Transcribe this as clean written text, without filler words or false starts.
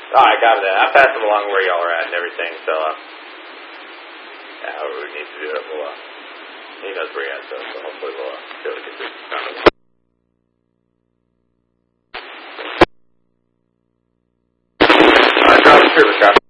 Oh, I got it. I passed him along where y'all are at and everything, so, yeah, however we need to do it, we'll, he knows where you're at, so hopefully we'll, be able to get this done. Drop the trooper,